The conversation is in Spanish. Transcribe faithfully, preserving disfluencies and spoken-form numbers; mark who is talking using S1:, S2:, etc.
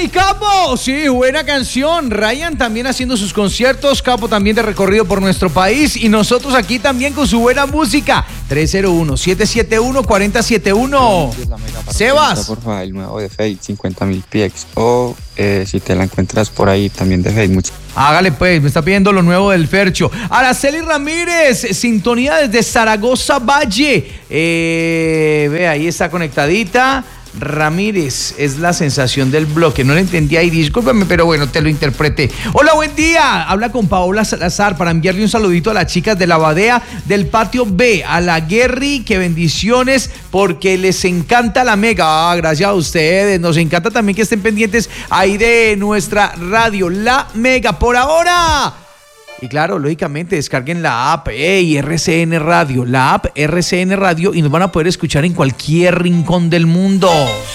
S1: y Capo, sí, buena canción. Ryan también haciendo sus conciertos, Capo también de recorrido por nuestro país y nosotros aquí también con su buena música. tres cero uno, siete siete uno, cuatro cero siete uno. Sebas.
S2: Por favor, el nuevo de Fade, cincuenta mil P X. O eh, si te la encuentras por ahí también de Fade, mucho.
S1: Hágale pues, me está pidiendo lo nuevo del Fercho. Araceli Ramírez, sintonía desde Zaragoza Valle. Eh, ve, ahí está conectadita. Ramírez es la sensación del bloque. No le entendí ahí, discúlpame, pero bueno, te lo interpreté. Hola, buen día. Habla con Paola Salazar para enviarle un saludito a las chicas de la Badea del Patio B, a la Guerri, que bendiciones porque les encanta la Mega. Ah, gracias a ustedes. Nos encanta también que estén pendientes ahí de nuestra radio, La Mega. Por ahora. Y claro, lógicamente, descarguen la app hey, R C N Radio, la app R C N Radio y nos van a poder escuchar en cualquier rincón del mundo.